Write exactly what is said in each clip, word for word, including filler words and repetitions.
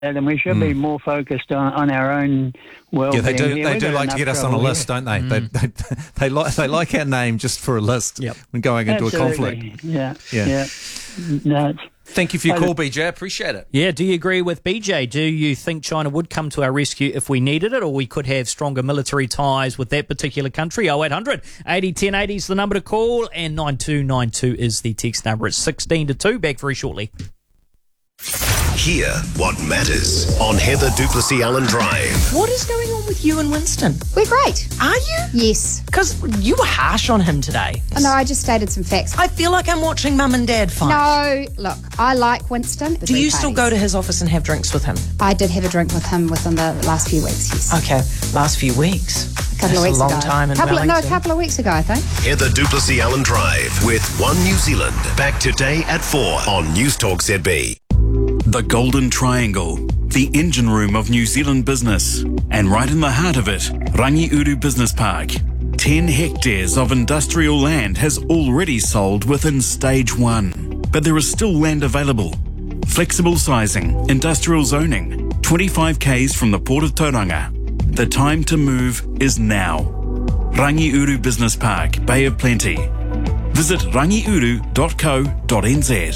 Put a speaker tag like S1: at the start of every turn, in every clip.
S1: and we should mm. be more focused on, on our own well-being.
S2: Yeah, they do.
S1: Yeah,
S2: they do like to get us on a list,
S1: here.
S2: don't they?
S1: Mm.
S2: They, they they like they like our name just for a list
S3: yep.
S2: when going into
S1: Absolutely.
S2: a conflict.
S1: Yeah,
S2: yeah.
S1: yeah. No, it's,
S2: Thank you for your call, B J. Appreciate it.
S3: Yeah, do you agree with B J? Do you think China would come to our rescue if we needed it, or we could have stronger military ties with that particular country? oh eight hundred eighty ten eighty is the number to call, and nine two nine two is the text number. It's sixteen to two. Back very shortly.
S4: Hear what matters on Heather Duplessis Allen Drive.
S5: What is going on with you and Winston?
S6: We're great.
S5: Are you?
S6: Yes.
S5: Because you were harsh on him today.
S6: Oh, no, I just stated some facts.
S5: I feel like I'm watching Mum and Dad fight.
S6: No, look, I like Winston.
S5: Do you still go to his office and have drinks with him?
S6: I did have a drink with him within the last few weeks, yes.
S5: Okay, last few weeks.
S6: A couple of weeks
S5: a long
S6: ago.
S5: time in
S6: couple of, No, a
S5: Wellington.
S6: couple of weeks ago, I think.
S4: Heather Duplessis Allen Drive with One New Zealand. Back today at four on News Talk Z B.
S7: The Golden Triangle, the engine room of New Zealand business. And right in the heart of it, Rangiuru Business Park. Ten hectares of industrial land has already sold within stage one. But there is still land available. Flexible sizing, industrial zoning, twenty-five kays from the Port of Tauranga. The time to move is now. Rangiuru Business Park, Bay of Plenty. Visit rangiuru dot co dot n z.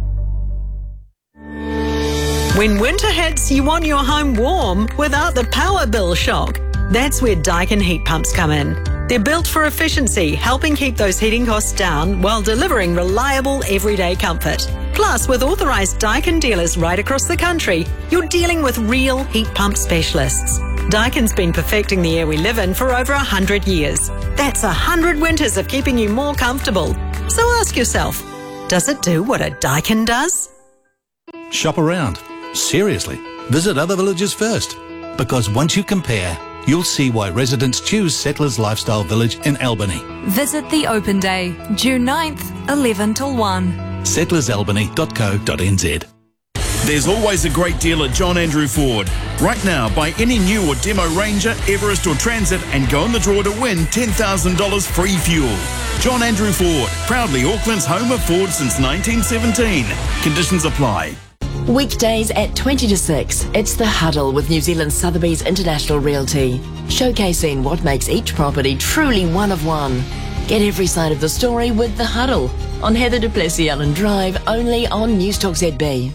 S8: When winter hits, you want your home warm without the power bill shock. That's where Daikin heat pumps come in. They're built for efficiency, helping keep those heating costs down while delivering reliable everyday comfort. Plus, with authorised Daikin dealers right across the country, you're dealing with real heat pump specialists. Daikin's been perfecting the air we live in for over one hundred years. That's one hundred winters of keeping you more comfortable. So ask yourself, does it do what a Daikin does?
S9: Shop around. Seriously, visit other villages first, because once you compare, you'll see why residents choose Settlers Lifestyle Village in Albany.
S10: Visit the open day, June ninth, eleven till one.
S9: settlers albany dot co dot n z.
S7: There's always a great deal at John Andrew Ford. Right now, buy any new or demo Ranger, Everest or Transit and go in the draw to win ten thousand dollars free fuel. John Andrew Ford, proudly Auckland's home of Ford since nineteen seventeen. Conditions apply.
S11: Weekdays at twenty to six, it's The Huddle with New Zealand Sotheby's International Realty, showcasing what makes each property truly one of one. Get every side of the story with The Huddle on Heather Duplessis Allen Drive, only on News Talk Z B.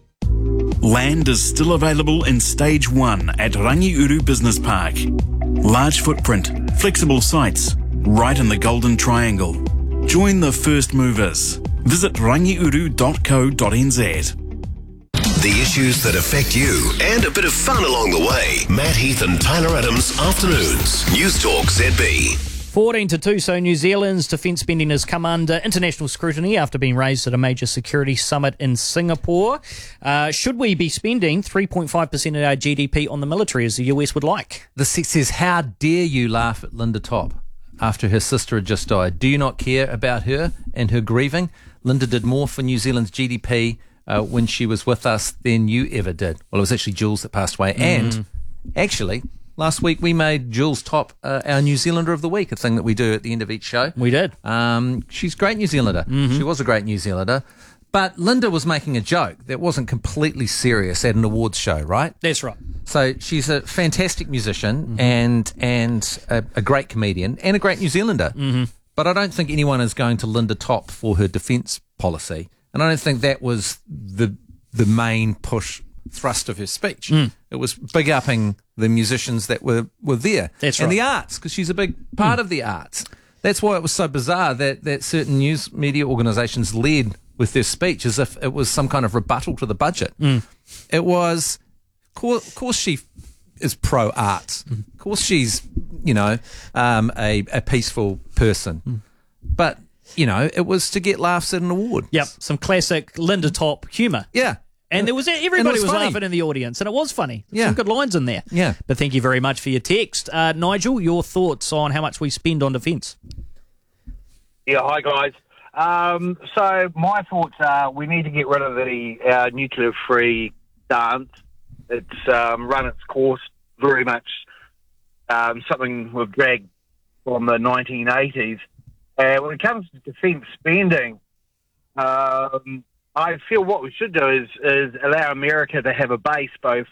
S7: Land is still available in Stage one at Rangiuru Business Park. Large footprint, flexible sites, right in the Golden Triangle. Join the first movers. Visit rangiuru dot co dot n z.
S4: The issues that affect you and a bit of fun along the way. Matt Heath and Tyler Adams, Afternoons. News Talk Z B.
S3: fourteen to two, so New Zealand's defence spending has come under international scrutiny after being raised at a major security summit in Singapore. Uh, should we be spending three point five percent of our G D P on the military as the U S would like?
S2: The six says, how dare you laugh at Linda Topp after her sister had just died? Do you not care about her and her grieving? Linda did more for New Zealand's G D P uh, when she was with us than you ever did. Well, it was actually Jules that passed away. Mm. And actually, last week we made Jules Topp uh, our New Zealander of the Week, a thing that we do at the end of each show.
S3: We did.
S2: Um, she's a great New Zealander. Mm-hmm. She was a great New Zealander. But Linda was making a joke that wasn't completely serious at an awards show, right?
S3: That's right.
S2: So she's a fantastic musician
S3: mm-hmm.
S2: and and a, a great comedian and a great New Zealander.
S3: Mm-hmm.
S2: But I don't think anyone is going to Linda Topp for her defence policy. And I don't think that was the the main push thrust of her speech.
S3: Mm.
S2: It was big upping the musicians that were, were there.
S3: That's
S2: and
S3: right.
S2: the arts, because she's a big part mm. of the arts. That's why it was so bizarre that, that certain news media organisations led with their speech as if it was some kind of rebuttal to the budget.
S3: Mm.
S2: It was, of course she is pro-arts. Mm. Of course she's, you know, um, a, a peaceful person.
S3: Mm.
S2: But, you know, it was to get laughs at an award.
S3: Yep, some classic Linda Topp humour.
S2: Yeah.
S3: And there was everybody
S2: was
S3: was,
S2: funny.
S3: laughing in the audience, and it was funny.
S2: Yeah.
S3: Some good lines in there.
S2: Yeah.
S3: But thank you very much for your text. Uh, Nigel, your thoughts on how much we spend on defence?
S12: Yeah, hi guys. Um, so my thoughts are we need to get rid of the uh, nuclear-free dance. It's um, run its course very much, um, something we've dragged from the nineteen eighties. And when it comes to defence spending, um, I feel what we should do is, is allow America to have a base both